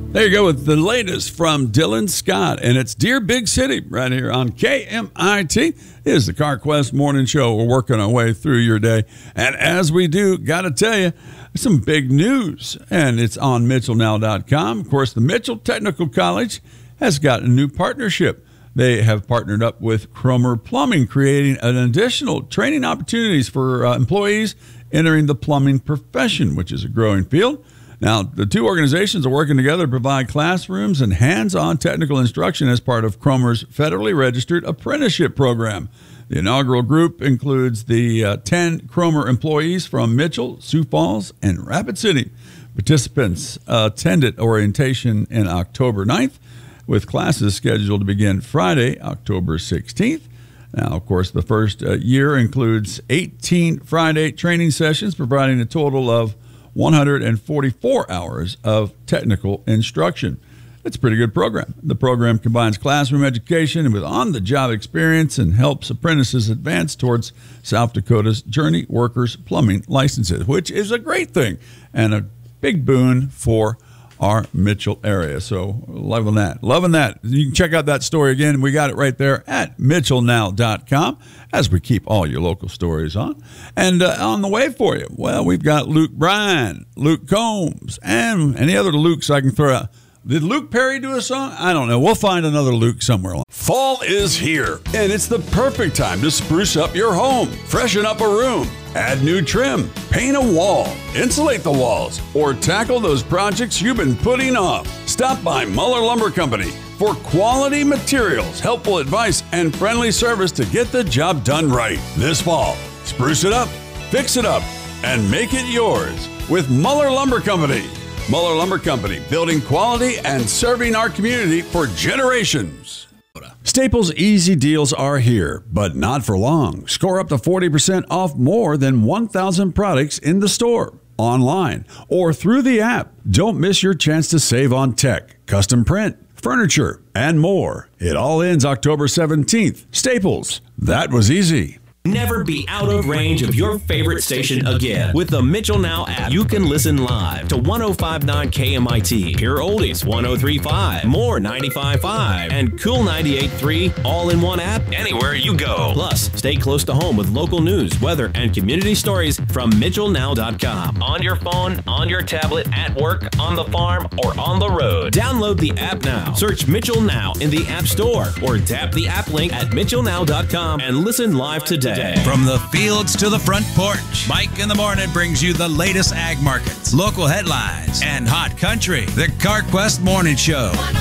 There you go with the latest from Dylan Scott, and it's Dear Big City right here on KMIT. It is the CarQuest Morning Show. We're working our way through your day, and as we do, got to tell you, some big news, and it's on MitchellNow.com. Of course, the Mitchell Technical College has got a new partnership. They have partnered up with Cromer Plumbing, creating an additional training opportunities for employees entering the plumbing profession, which is a growing field. Now, the two organizations are working together to provide classrooms and hands-on technical instruction as part of Cromer's federally registered apprenticeship program. The inaugural group includes the 10 Cromer employees from Mitchell, Sioux Falls, and Rapid City. Participants attended orientation in October 9th, with classes scheduled to begin Friday, October 16th. Now, of course, the first year includes 18 Friday training sessions, providing a total of 144 hours of technical instruction. It's a pretty good program. The program combines classroom education with on-the-job experience and helps apprentices advance towards South Dakota's Journey Workers Plumbing licenses, which is a great thing and a big boon for our Mitchell area. So loving that. Loving that. You can check out that story again. We got it right there at MitchellNow.com as we keep all your local stories on. And on the way for you, well, we've got Luke Bryan, Luke Combs, and any other Lukes I can throw out. Did Luke Perry do a song? I don't know. We'll find another Luke somewhere along. Fall is here, and it's the perfect time to spruce up your home, freshen up a room, add new trim, paint a wall, insulate the walls, or tackle those projects you've been putting off. Stop by Muller Lumber Company for quality materials, helpful advice, and friendly service to get the job done right. This fall, spruce it up, fix it up, and make it yours with Muller Lumber Company. Muller Lumber Company, building quality and serving our community for generations. Staples Easy Deals are here, but not for long. Score up to 40% off more than 1,000 products in the store, online, or through the app. Don't miss your chance to save on tech, custom print, furniture, and more. It all ends October 17th. Staples, that was easy. Never be out of range of your favorite station again. With the Mitchell Now app, you can listen live to 105.9 KMIT, Pure Oldies 103.5, More 95.5, and Cool 98.3 all in one app anywhere you go. Plus, stay close to home with local news, weather, and community stories from MitchellNow.com. On your phone, on your tablet, at work, on the farm, or on the road. Download the app now. Search Mitchell Now in the App Store or tap the app link at MitchellNow.com and listen live today. From the fields to the front porch, Mike in the Morning brings you the latest ag markets, local headlines, and hot country. The CarQuest Morning Show.